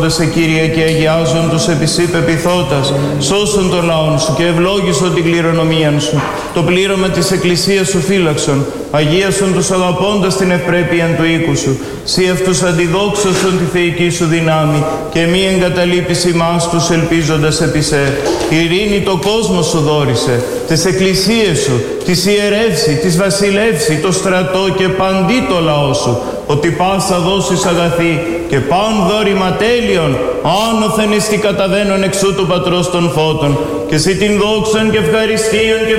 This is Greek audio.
Σε Κύριε και αγιάζον τους επισή πεποιθώτας, σώσον τον λαόν σου και ευλόγησον την κληρονομίαν σου. Το πλήρωμα της Εκκλησίας σου φύλαξον, αγίασον τους αγαπώντας την ευπρέπεια του οίκου σου. Σύ αυτούς αντιδόξωσον τη θεϊκή σου δυνάμει και μη εγκαταλείπεις ημάς τους ελπίζοντας επί σε. Ειρήνη το κόσμο σου δόρισε, τις εκκλησίες σου, τις ιερεύσει, τις βασιλεύσει, το στρατό και παντί το λαό σου. Ότι πάσα δώσεις αγαθή και παν δόρημα τέλειον, άνωθεν εστι καταβαίνον εξού του Πατρός των φώτων, και σε την δόξαν και ευχαριστίαν και